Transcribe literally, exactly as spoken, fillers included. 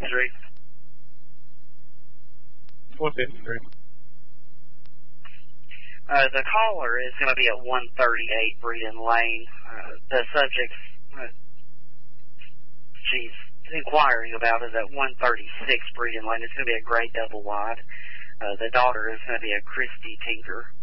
fifty-three. one fifty-three. Uh, the caller is going to be at one thirty-eight Breeden Lane. Uh, the subject uh, she's inquiring about is at one thirty-six Breeden Lane. It's going to be a gray double wide. Uh, the daughter is going to be a Christy Tinker.